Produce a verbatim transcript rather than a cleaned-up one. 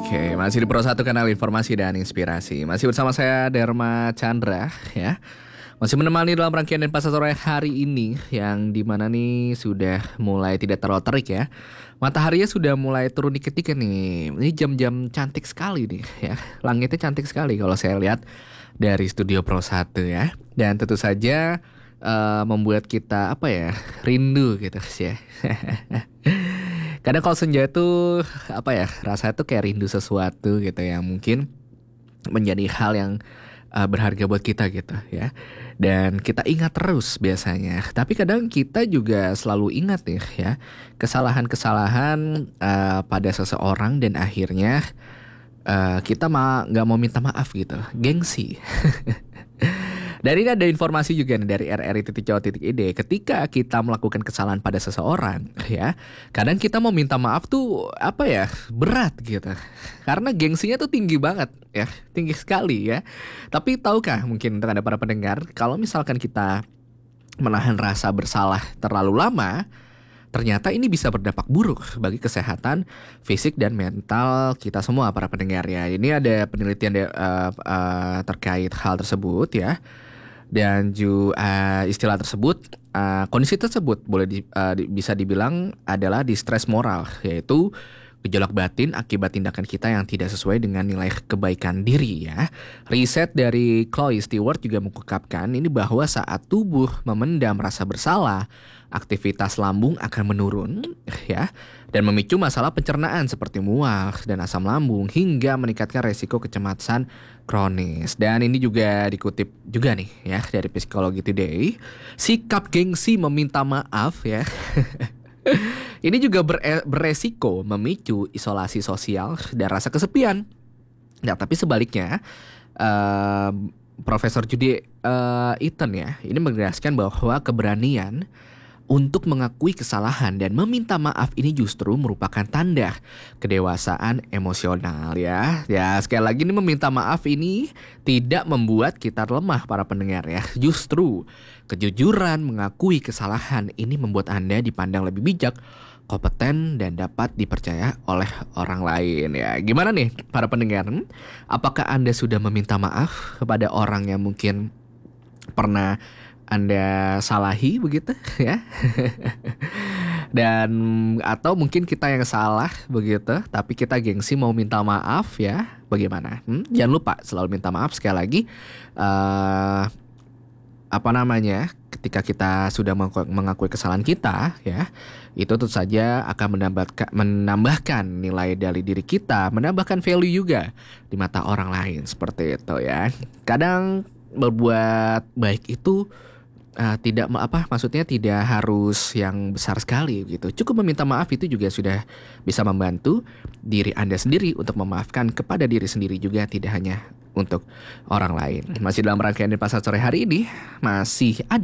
Oke, masih di Pro satu Kanal Informasi dan Inspirasi. Masih bersama saya Dharma Chandra ya. Masih menemani dalam rangkaian Denpasar sore hari ini, yang dimana nih sudah mulai tidak terlalu terik ya. Mataharinya sudah mulai turun dikit-dikit nih. Ini jam-jam cantik sekali nih ya. Langitnya cantik sekali kalau saya lihat dari studio Pro satu ya. Dan tentu saja uh, membuat kita apa ya, rindu gitu sih ya. Kadang kalau senja itu apa ya, rasanya tuh kayak rindu sesuatu gitu yang mungkin menjadi hal yang uh, berharga buat kita gitu ya. Dan kita ingat terus biasanya. Tapi kadang kita juga selalu ingat nih ya kesalahan-kesalahan uh, pada seseorang, dan akhirnya uh, kita mah nggak mau minta maaf gitu, gengsi. Dari ini ada informasi juga nih dari r r i titik co titik i d. Ketika kita melakukan kesalahan pada seseorang ya, kadang kita mau minta maaf tuh apa ya, berat gitu. Karena gengsinya tuh tinggi banget ya, tinggi sekali ya. Tapi tahukah mungkin untuk Anda para pendengar, kalau misalkan kita menahan rasa bersalah terlalu lama, ternyata ini bisa berdampak buruk bagi kesehatan fisik dan mental kita semua para pendengar ya. Ini ada penelitian de, uh, uh, terkait hal tersebut ya. Dan juga uh, istilah tersebut, uh, kondisi tersebut boleh di, uh, di, bisa dibilang adalah distress moral, yaitu gejolak batin akibat tindakan kita yang tidak sesuai dengan nilai kebaikan diri ya. Riset dari Chloe Stewart juga mengungkapkan ini bahwa saat tubuh memendam rasa bersalah, aktivitas lambung akan menurun ya, dan memicu masalah pencernaan seperti mual dan asam lambung, hingga meningkatkan resiko kecemasan kronis. Dan ini juga dikutip juga nih ya dari Psikologi Today, sikap gengsi meminta maaf ya. Ini juga ber- beresiko memicu isolasi sosial dan rasa kesepian. Nah, tapi sebaliknya, uh, Profesor Judy uh, Eaton ya, ini menegaskan bahwa keberanian untuk mengakui kesalahan dan meminta maaf ini justru merupakan tanda kedewasaan emosional ya. Ya, sekali lagi nih, meminta maaf ini tidak membuat kita lemah para pendengar ya. Justru kejujuran mengakui kesalahan ini membuat Anda dipandang lebih bijak, kompeten, dan dapat dipercaya oleh orang lain ya. Gimana nih para pendengar? Apakah Anda sudah meminta maaf kepada orang yang mungkin pernah Anda salahi begitu ya? Dan atau mungkin kita yang salah begitu, tapi kita gengsi mau minta maaf ya? Bagaimana? Hmm? Jangan lupa selalu minta maaf sekali lagi. Uh, apa namanya? Ketika kita sudah mengakui kesalahan kita ya, itu tentu saja akan menambahkan, menambahkan nilai dari diri kita, menambahkan value juga di mata orang lain, seperti itu ya. Kadang berbuat baik itu Uh, tidak apa maksudnya tidak harus yang besar sekali gitu. Cukup meminta maaf itu juga sudah bisa membantu diri Anda sendiri untuk memaafkan kepada diri sendiri juga, tidak hanya untuk orang lain. Masih dalam rangkaian Denpasar sore hari ini, masih ada